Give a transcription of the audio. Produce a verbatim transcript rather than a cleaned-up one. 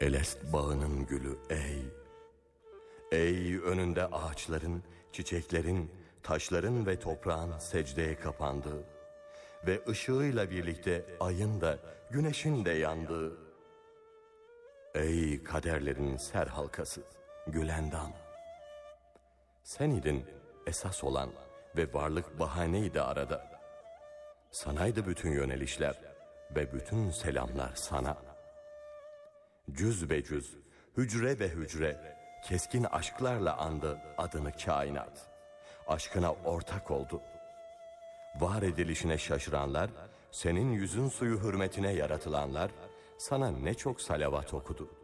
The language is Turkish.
Elest bağının gülü ey, ey önünde ağaçların, çiçeklerin, taşların ve toprağın secdeye kapandığı ve ışığıyla birlikte ayın da güneşin de yandığı. Ey kaderlerin ser halkası, Gülendam. Sen idin esas olan ve varlık bahaneydi arada. Sanaydı bütün yönelişler ve bütün selamlar sana. Cüz be cüz, hücre be hücre, keskin aşklarla andı adını kainat. Aşkına ortak oldu. Var edilişine şaşıranlar, senin yüzün suyu hürmetine yaratılanlar, sana ne çok salavat okudu.